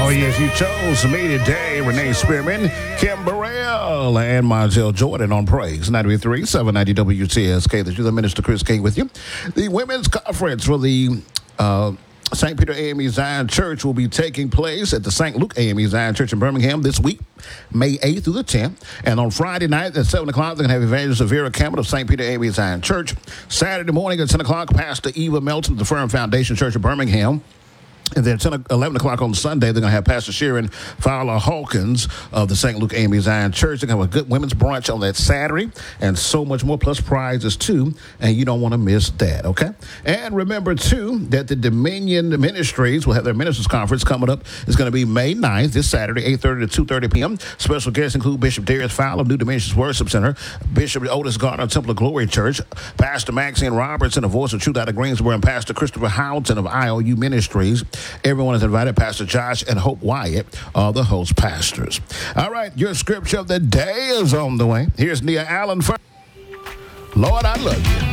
Oh, yes, you chose me today. Renee Spearman, Kim Burrell, and Marzel Jordan on Praise 93.3, 790 WTSK. This is the Minister Chris King with you. The Women's Conference for the St. Peter AME Zion Church will be taking place at the St. Luke AME Zion Church in Birmingham this week, May 8th through the 10th. And on Friday night at 7 o'clock, they're going to have Evangelist Vera Campbell of St. Peter AME Zion Church. Saturday morning at 10 o'clock, Pastor Eva Melton of the Firm Foundation Church of Birmingham. And then 11 o'clock on Sunday, they're going to have Pastor Sharon Fowler Hawkins of the St. Luke AME Zion Church. They're going to have a good women's brunch on that Saturday and so much more, plus prizes too. And you don't want to miss that, okay? And remember, too, that the Dominion Ministries will have their ministers conference coming up. It's going to be May 9th, this Saturday, 8:30 to 2:30 p.m. Special guests include Bishop Darius Fowler of New Dimensions Worship Center, Bishop Otis Gardner of Temple of Glory Church, Pastor Maxine Robertson of Voice of Truth out of Greensboro, and Pastor Christopher Houghton of IOU Ministries. Everyone is invited. Pastor Josh and Hope Wyatt are the host pastors. All right, your scripture of the day is on the way. Here's Nia Allen first. Lord, I love you.